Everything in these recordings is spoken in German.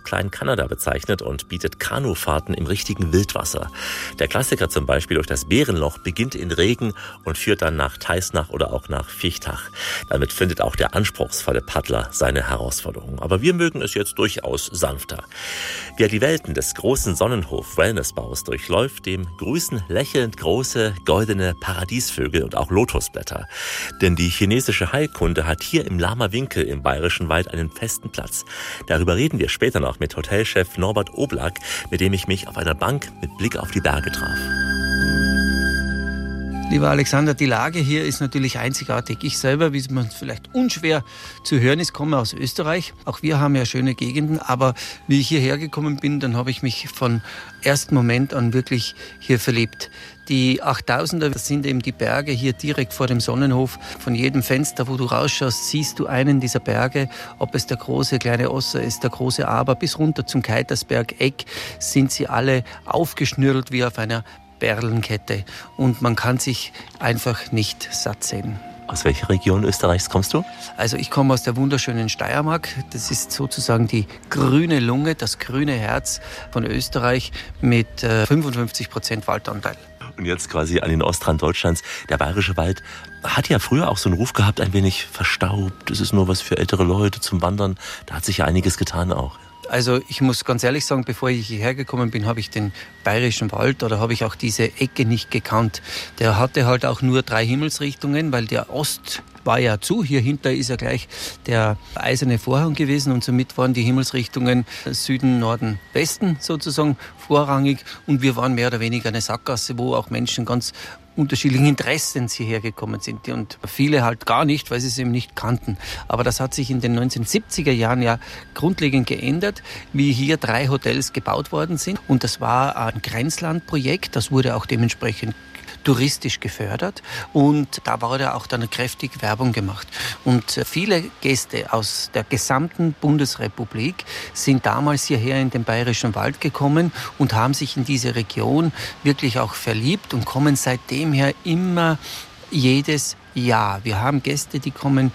Klein-Kanada bezeichnet und bietet Kanufahrten im richtigen Wildwasser. Der Klassiker zum Beispiel durch das Bärenloch beginnt in Regen und führt dann nach Teisnach oder auch nach Viechtach. Damit findet auch der anspruchsvolle Paddler seine Herausforderung. Aber wir mögen es jetzt durchaus sanfter. Wer die Welten des großen Sonnenhof-Wellnessbaus durchläuft, dem grüßen lächelnd große, goldene Paradiesvögel und auch Lotusblätter. Denn die chinesische Heilkunde hat hier im Lama Winkel im Bayerischen Wald einen festen Platz. Darüber reden wir später noch mit Hotelchef Norbert Oblak, mit dem ich mich auf einer Bank mit Blick auf die Berge traf. Lieber Alexander, die Lage hier ist natürlich einzigartig. Ich selber, wie man vielleicht unschwer zu hören ist, komme aus Österreich. Auch wir haben ja schöne Gegenden, aber wie ich hierher gekommen bin, dann habe ich mich von ersten Moment an wirklich hier verliebt. Die 8000er, das sind eben die Berge hier direkt vor dem Sonnenhof. Von jedem Fenster, wo du rausschaust, siehst du einen dieser Berge. Ob es der große kleine Osser ist, der große Aber, bis runter zum Keitersberg-Eck sind sie alle aufgeschnürrt wie auf einer Perlenkette. Und man kann sich einfach nicht satt sehen. Aus welcher Region Österreichs kommst du? Also ich komme aus der wunderschönen Steiermark. Das ist sozusagen die grüne Lunge, das grüne Herz von Österreich mit 55% Waldanteil. Und jetzt quasi an den Ostrand Deutschlands. Der Bayerische Wald hat ja früher auch so einen Ruf gehabt, ein wenig verstaubt. Das ist nur was für ältere Leute zum Wandern. Da hat sich ja einiges getan auch. Also ich muss ganz ehrlich sagen, bevor ich hierher gekommen bin, habe ich den Bayerischen Wald oder habe ich auch diese Ecke nicht gekannt. Der hatte halt auch nur 3 Himmelsrichtungen, weil der Ost war ja zu. Hier hinter ist ja gleich der eiserne Vorhang gewesen und somit waren die Himmelsrichtungen Süden, Norden, Westen sozusagen vorrangig und wir waren mehr oder weniger eine Sackgasse, wo auch Menschen ganz unterschiedlichen Interessen hierher gekommen sind und viele halt gar nicht, weil sie es eben nicht kannten. Aber das hat sich in den 1970er Jahren ja grundlegend geändert, wie hier 3 Hotels gebaut worden sind und das war ein Grenzlandprojekt, das wurde auch dementsprechend touristisch gefördert und da wurde auch dann kräftig Werbung gemacht. Und viele Gäste aus der gesamten Bundesrepublik sind damals hierher in den Bayerischen Wald gekommen und haben sich in diese Region wirklich auch verliebt und kommen seitdem her immer jedes Jahr. Wir haben Gäste, die kommen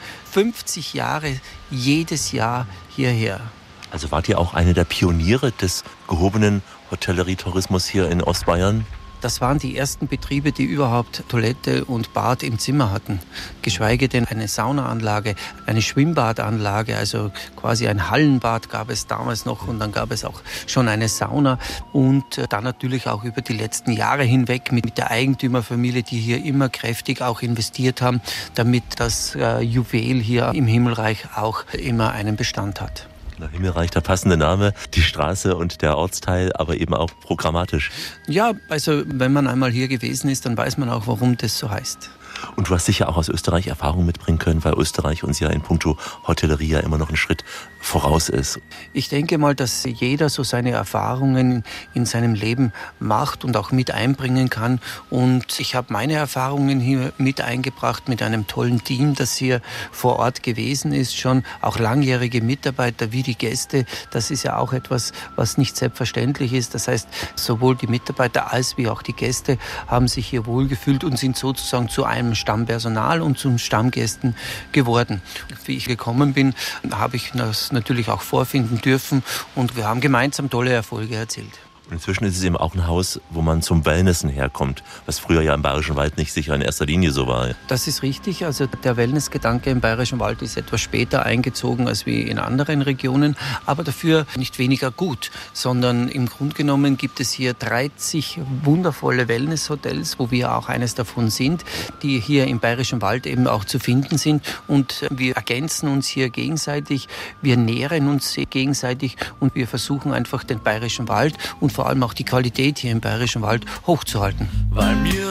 50 Jahre jedes Jahr hierher. Also wart ihr auch eine der Pioniere des gehobenen Hotellerietourismus hier in Ostbayern? Das waren die ersten Betriebe, die überhaupt Toilette und Bad im Zimmer hatten. Geschweige denn eine Saunaanlage, eine Schwimmbadanlage, also quasi ein Hallenbad gab es damals noch und dann gab es auch schon eine Sauna und dann natürlich auch über die letzten Jahre hinweg mit der Eigentümerfamilie, die hier immer kräftig auch investiert haben, damit das Juwel hier im Himmelreich auch immer einen Bestand hat. Himmelreich, der passende Name, die Straße und der Ortsteil, aber eben auch programmatisch. Ja, also wenn man einmal hier gewesen ist, dann weiß man auch, warum das so heißt. Und du hast sicher auch aus Österreich Erfahrung mitbringen können, weil Österreich uns ja in puncto Hotellerie ja immer noch einen Schritt voraus ist. Ich denke mal, dass jeder so seine Erfahrungen in seinem Leben macht und auch mit einbringen kann. Und ich habe meine Erfahrungen hier mit eingebracht mit einem tollen Team, das hier vor Ort gewesen ist, schon auch langjährige Mitarbeiter wie die Gäste. Das ist ja auch etwas, was nicht selbstverständlich ist. Das heißt, sowohl die Mitarbeiter als wie auch die Gäste haben sich hier wohlgefühlt und sind sozusagen zu einem Stammpersonal und zum Stammgästen geworden. Wie ich gekommen bin, habe ich das natürlich auch vorfinden dürfen und wir haben gemeinsam tolle Erfolge erzielt. Inzwischen ist es eben auch ein Haus, wo man zum Wellnessen herkommt, was früher ja im Bayerischen Wald nicht sicher in erster Linie so war. Das ist richtig. Also der Wellnessgedanke im Bayerischen Wald ist etwas später eingezogen als wie in anderen Regionen, aber dafür nicht weniger gut, sondern im Grunde genommen gibt es hier 30 wundervolle Wellnesshotels, wo wir auch eines davon sind, die hier im Bayerischen Wald eben auch zu finden sind und wir ergänzen uns hier gegenseitig, wir nähren uns gegenseitig und wir versuchen einfach den Bayerischen Wald und vor allem auch die Qualität hier im Bayerischen Wald hochzuhalten. Weil mir